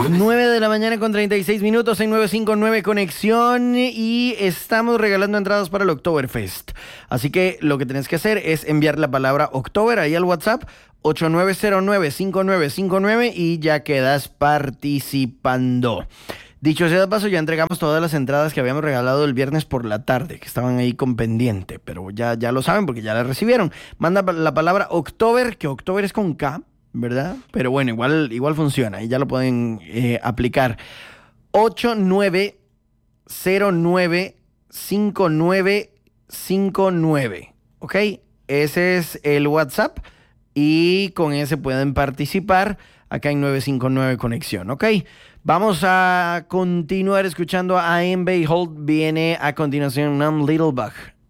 9 de la mañana con 36 minutos en 959 Conexión y estamos regalando entradas para el Oktoberfest. Así que lo que tenés que hacer es enviar la palabra Oktober ahí al WhatsApp 8909-5959 y ya quedas participando. Dicho sea de paso, ya entregamos todas las entradas que habíamos regalado el viernes por la tarde, que estaban ahí con pendiente, pero ya lo saben porque ya las recibieron. Manda la palabra Oktober, que Oktober es con K, ¿verdad? Pero bueno, igual funciona y ya lo pueden aplicar. 8909-5959, ¿ok? Ese es el WhatsApp y con ese pueden participar acá en 959 Conexión, ¿ok? Vamos a continuar escuchando a Amber Holt. Viene a continuación Numb Little Bug.